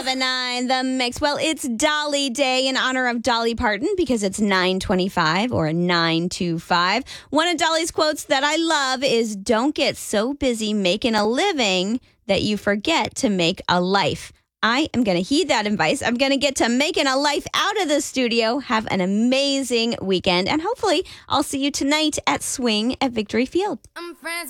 107.9 The Mix. Well, it's Dolly Day in honor of Dolly Parton because it's 9:25 or 9:25. One of Dolly's quotes that I love is, "Don't get so busy making a living that you forget to make a life." I am going to heed that advice. I'm going to get to making a life out of the studio. Have an amazing weekend. And hopefully I'll see you tonight at Swing at Victory Field. I'm friends